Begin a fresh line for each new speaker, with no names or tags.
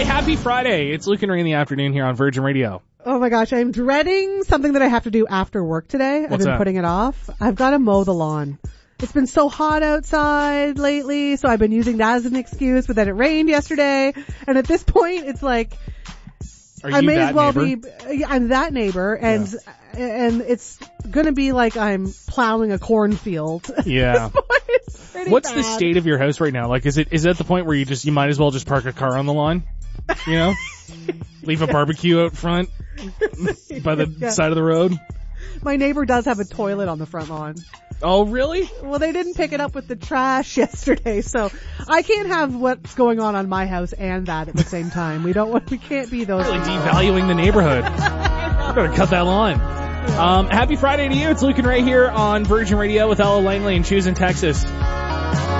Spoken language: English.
Hi, happy Friday. It's Luke and Ray in the afternoon here on Virgin Radio.
Oh my gosh, I'm dreading something that I have to do after work today.
What's
I've been
that?
putting it off. I've got to mow the lawn. It's been so hot outside lately, so I've been using that as an excuse, but then it rained yesterday. And at this point, it's like,
Are you
I may
that
as well
neighbor?
I'm that neighbor, and it's gonna be like I'm plowing a cornfield.
Yeah.
It's pretty
What's the
bad.
state of your house right now? Like, is it at the point where you might as well just park a car on the lawn? You know? Leave a barbecue out front by the side of the road?
My neighbor does have a toilet on the front lawn.
Oh, really?
Well, they didn't pick it up with the trash yesterday, so I can't have what's going on my house and that at the same time. We can't be those.
Really devaluing the neighborhood. I'm gonna cut that lawn. Happy Friday to you. It's Luke and Ray here on Virgin Radio with Ella Langley in Choose in Texas.